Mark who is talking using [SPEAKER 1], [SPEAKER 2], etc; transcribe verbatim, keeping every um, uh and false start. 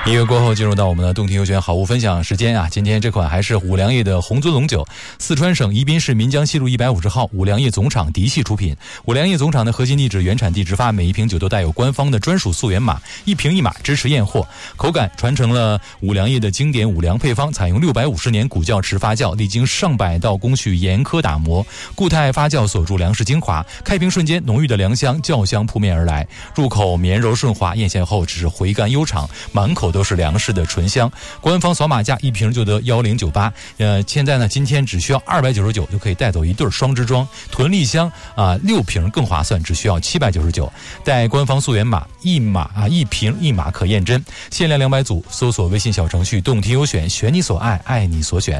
[SPEAKER 1] 音乐过后，进入到我们的动听优选好物分享时间啊！今天这款还是五粮液的红尊龙酒，四川省宜宾市岷江西路一百五十号五粮液总厂嫡系出品。五粮液总厂的核心地址、原产地直发，每一瓶酒都带有官方的专属溯源码，一瓶一码支持验货。口感传承了五粮液的经典五粮配方，采用六百五十年古窖池发酵，历经上百道工序严苛打磨，固态发酵锁住粮食精华，开瓶瞬间浓郁的粮香酵香扑面而来，入口绵柔顺滑，咽下后只是回甘悠长，满口都是粮食的醇香。官方扫码价一瓶就得一零九八，呃，现在呢，今天只需要二百九十九就可以带走一对双支装，囤力香啊、呃，六瓶更划算，只需要七百九十九，带官方溯源码一码啊，一瓶一码可验真，限量两百组，搜索微信小程序动听优选，选你所爱，爱你所选。